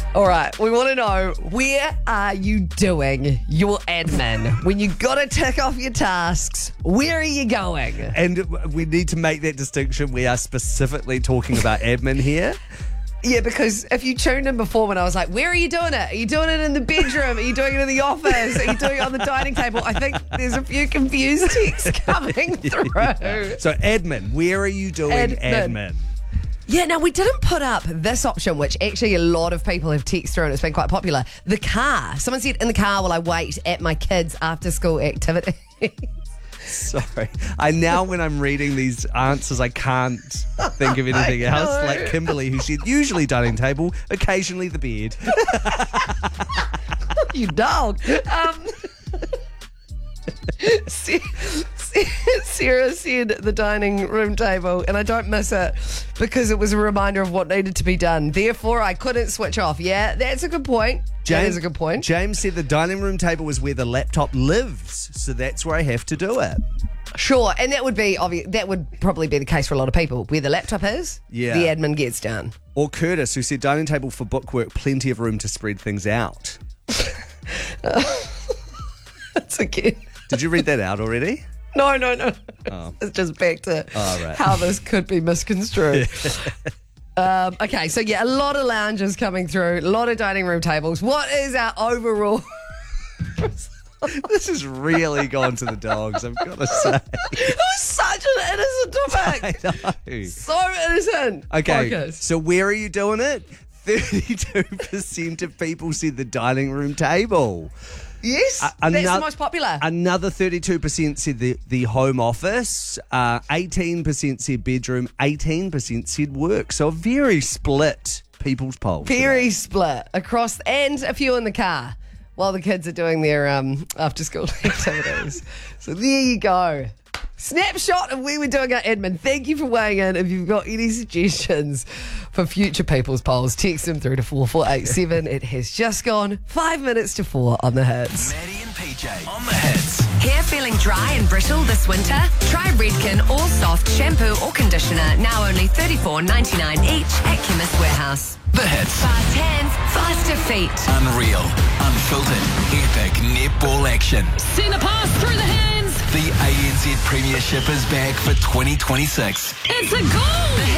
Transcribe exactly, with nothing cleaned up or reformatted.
All right, we want to know, where are you doing your admin? When you got to tick off your tasks, where are you going? And we need to make that distinction. We are specifically talking about admin here. Yeah, because if you tuned in before when I was like, where are you doing it? Are you doing it in the bedroom? Are you doing it in the office? Are you doing it on the dining table? I think there's a few confused texts coming through. So admin, where are you doing admin? admin? Yeah, now we didn't put up this option, which actually a lot of people have texted through and it's been quite popular. The car. Someone said, in the car while I wait at my kids' after school activity. Sorry. I now, when I'm reading these answers, I can't think of anything else. Like Kimberly, who said, usually dining table, occasionally the bed. You dog. Um, Sarah said the dining room table, and I don't miss it because it was a reminder of what needed to be done. Therefore, I couldn't switch off. Yeah, that's a good point. James, that is a good point. James said the dining room table is where the laptop lives, so that's where I have to do it. Sure, and that would be obvious. That would probably be the case for a lot of people. Where the laptop is, yeah, the admin gets done. Or Curtis, who said dining table for bookwork, plenty of room to spread things out. That's again. Did you read that out already? No, no, no. Oh. It's just back to oh, right. how this could be misconstrued. um, okay, so yeah, a lot of lounges coming through, a lot of dining room tables. What is our overall... This has really gone to the dogs, I've got to say. It was such an innocent topic. I know. So innocent. Okay, Focus. So where are you doing it? thirty-two percent of people said the dining room table. Yes, uh, that's another, the most popular. Another thirty-two percent said the, the home office, uh, eighteen percent said bedroom, eighteen percent said work. So a very split people's poll. Very today. split across, and a few in the car while the kids are doing their um, after-school activities. So there you go. Snapshot of where we're doing our admin. Thank you for weighing in. If you've got any suggestions for future people's polls, text them through to four four eight seven. It has just gone five minutes to four on the Hits. Maddie and P J on the Hits. Hair feeling dry and brittle this winter? Try Redken All Soft Shampoo or Conditioner, now only thirty-four ninety-nine each at Chemist Warehouse. The Hits. Fast hands, faster feet. Unreal, unfiltered, epic netball action. Send a pass through the hands. The A N Z Premiership is back for twenty twenty-six. It's a goal.